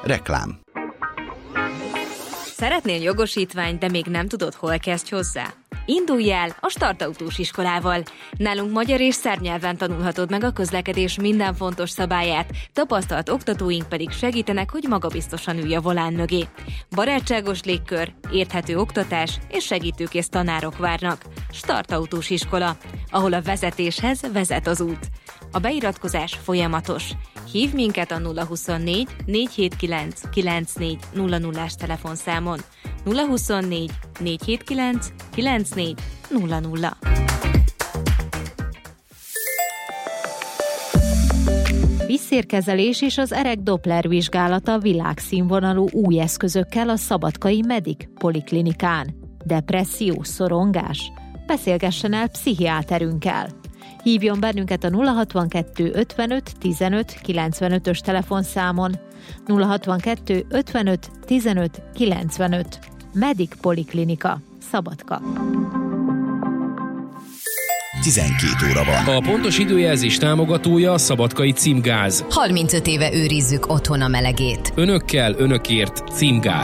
Reklám. Szeretnél jogosítványt, de még nem tudod, hol kezdj hozzá? Indulj el a Startautós iskolával. Nálunk magyar és szerb nyelven tanulhatod meg a közlekedés minden fontos szabályát, tapasztalt oktatóink pedig segítenek, hogy magabiztosan ülj a volán mögé. Barátságos légkör, érthető oktatás és segítőkész tanárok várnak. Startautós iskola, ahol a vezetéshez vezet az út. A beiratkozás folyamatos. Hívd minket a 024 479 9400-as telefonszámon. 024 479 9400. Vízszérkezelés és az erek Doppler vizsgálata világszínvonalú új eszközökkel a szabadkai Medic Poliklinikán. Depresszió, szorongás? Beszélgessen el pszichiáterünkkel. Hívjon bennünket a 062 55 15 95-ös telefonszámon. 062 55 15 95. Medic Poliklinika, Szabadka. 12 óra van. A pontos időjelzés támogatója a Szabadkai Címgáz. 35 éve őrizzük otthon a melegét. Önökkel, önökért Címgáz.